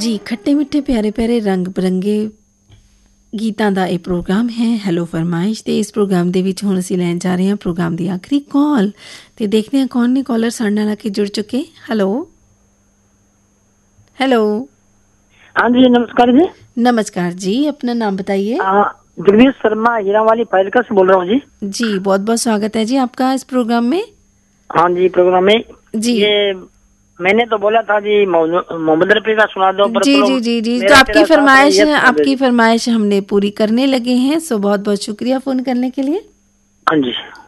जी खट्टे मिट्ठे प्यारे प्यारे रंग बिरंगे ਗੀਤਾਂ ਦਾ ਇਹ ਪ੍ਰੋਗਰਾਮ ਹੈ ਹੈਲੋ ਫਰਮਾਇਸ਼ ਤੇ ਇਸ ਪ੍ਰੋਗਰਾਮ ਦੇ ਵਿੱਚ ਹੁਣ ਅਸੀਂ ਲੈਣ ਜਾ ਰਹੇ ਹਾਂ ਪ੍ਰੋਗਰਾਮ ਦੀ ਆਖਰੀ ਕਾਲ ਤੇ ਦੇਖਦੇ ਹਾਂ ਕੌਣ ਨੇ ਕਾਲਰ ਸਾਡੇ ਨਾਲ ਆ ਕੇ ਜੁੜ ਚੁੱਕੇ। Hello hello. हाँ जी नमस्कार जी। नमस्कार जी, अपना नाम बताइए। जगदीश शर्मा हीरावाली फाइलका से बोल रहा हूँ जी। जी बहुत बहुत स्वागत है जी आपका इस प्रोग्राम में। हाँ जी प्रोग्राम में जी ये मैंने तो बोला था जी मोहम्मद रफी का सुना दो पर जी जी जी जी तो आपकी फरमाइश हमने पूरी करने लगे हैं। सो बहुत बहुत शुक्रिया फोन करने के लिए। हाँ जी।